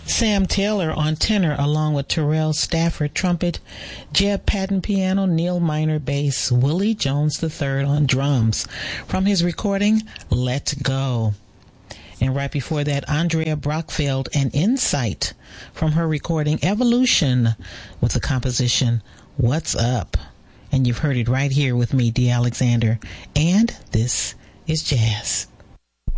Sam Taylor on tenor along with Terrell Stafford trumpet, Jeb Patton piano, Neil Minor bass, Willie Jones III on drums from his recording Let Go. And right before that, Andrea Brockfeld and Insight from her recording Evolution with the composition What's Up. And you've heard it right here with me, Dee Alexander. And this is Jazz.